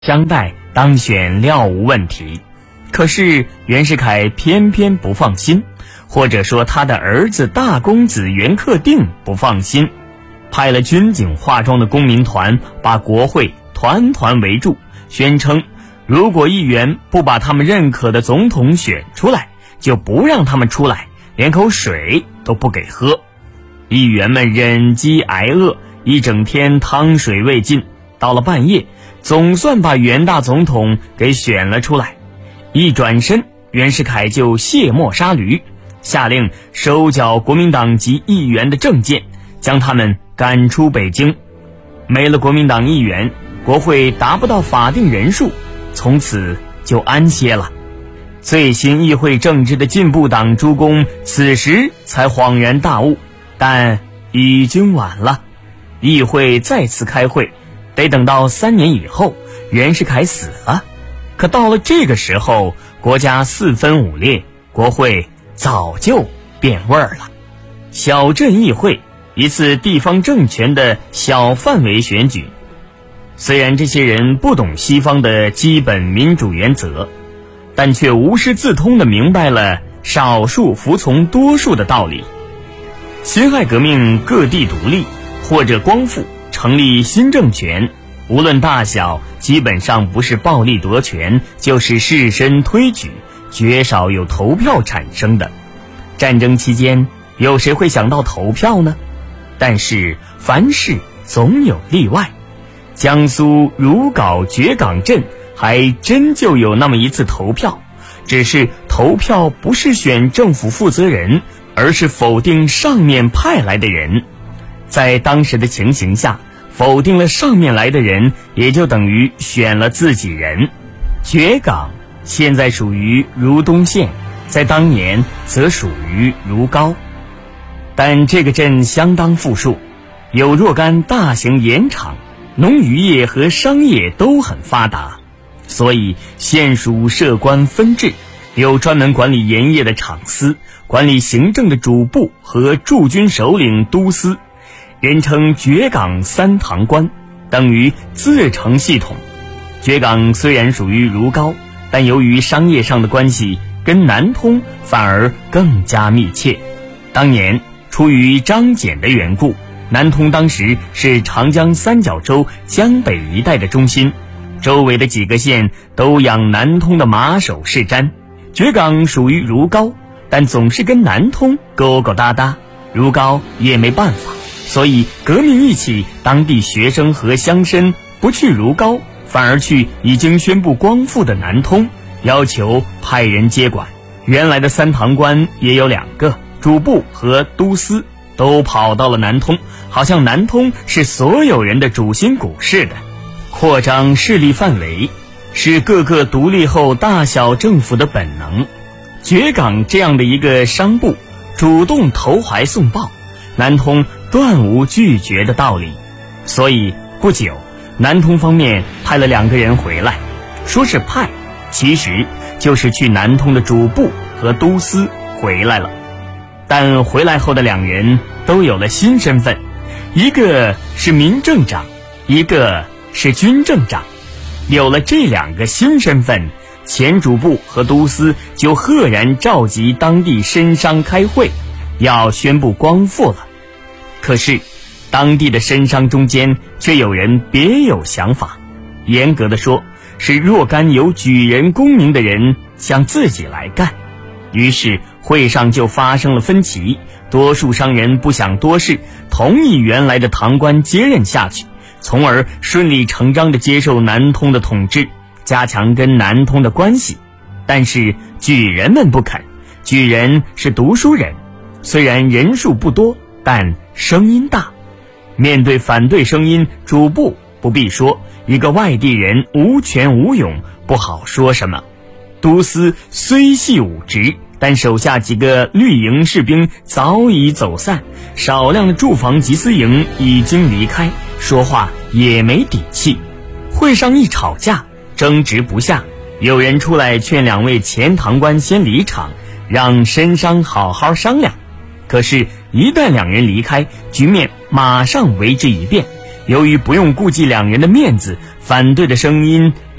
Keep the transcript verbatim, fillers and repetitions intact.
商代当选料无问题，可是袁世凯偏偏不放心，或者说他的儿子大公子袁克定不放心，派了军警化妆的公民团把国会团团围住，宣称如果议员不把他们认可的总统选出来，就不让他们出来，连口水都不给喝。议员们忍饥挨饿，一整天汤水未进，到了半夜总算把袁大总统给选了出来。一转身，袁世凯就卸磨杀驴，下令收缴国民党籍议员的证件，将他们赶出北京。没了国民党议员，国会达不到法定人数，从此就安歇了。最新议会政治的进步党诸公此时才恍然大悟，但已经晚了。议会再次开会得等到三年以后，袁世凯死了。可到了这个时候，国家四分五裂，国会早就变味儿了。小镇议会，一次地方政权的小范围选举。虽然这些人不懂西方的基本民主原则，但却无师自通地明白了少数服从多数的道理。辛亥革命各地独立或者光复，成立新政权，无论大小，基本上不是暴力夺权，就是士绅推举，绝少有投票产生的。战争期间有谁会想到投票呢？但是凡事总有例外，江苏如皋绝港镇还真就有那么一次投票，只是投票不是选政府负责人，而是否定上面派来的人。在当时的情形下，否定了上面来的人，也就等于选了自己人。绝港现在属于如东县，在当年则属于如皋，但这个镇相当富庶，有若干大型盐场，农渔业和商业都很发达，所以县属设官分治，有专门管理盐业的厂司，管理行政的主簿和驻军首领都司，人称绝港三堂官，等于自成系统。绝港虽然属于如皋，但由于商业上的关系，跟南通反而更加密切。当年出于张謇的缘故，南通当时是长江三角洲江北一带的中心，周围的几个县都养南通的马首是瞻。绝港属于如皋，但总是跟南通勾勾搭搭，如皋也没办法，所以革命一起，当地学生和乡绅不去如皋，反而去已经宣布光复的南通，要求派人接管。原来的三堂官也有两个，主簿和都司都跑到了南通，好像南通是所有人的主心骨似的。扩张势力范围是各个独立后大小政府的本能。绝港这样的一个商部主动投怀送抱，南通断无拒绝的道理。所以不久，南通方面派了两个人回来，说是派，其实就是去南通的主簿和都司回来了。但回来后的两人都有了新身份，一个是民政长，一个是军政长。有了这两个新身份，前主簿和都司就赫然召集当地绅商开会，要宣布光复了。可是当地的绅商中间却有人别有想法，严格的说，是若干有举人功名的人想自己来干。于是会上就发生了分歧，多数商人不想多事，同意原来的堂官接任下去，从而顺理成章地接受南通的统治，加强跟南通的关系。但是举人们不肯，举人是读书人，虽然人数不多，但声音大。面对反对声音，主簿不必说，一个外地人无权无勇，不好说什么。都司虽系武职，但手下几个绿营士兵早已走散，少量的驻防缉私营已经离开，说话也没底气。会上一吵架，争执不下，有人出来劝两位前堂官先离场，让绅商好好商量。可是一旦两人离开，局面马上为之一变， 由于不用顾及两人的面子，反对的声音